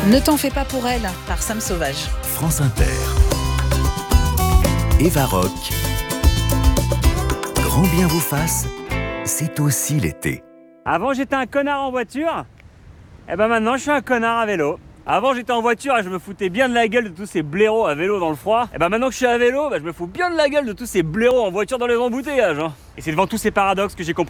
Ne t'en fais pas pour elle, par Sam Sauvage. France Inter. Eva Rock. Grand bien vous fasse, c'est aussi l'été. Avant j'étais un connard en voiture, et ben maintenant je suis un connard à vélo. Avant j'étais en voiture et je me foutais bien de la gueule de tous ces blaireaux à vélo dans le froid. Et ben maintenant que je suis à vélo, je me fous bien de la gueule de tous ces blaireaux en voiture dans les embouteillages. Et c'est devant tous ces paradoxes que j'ai compris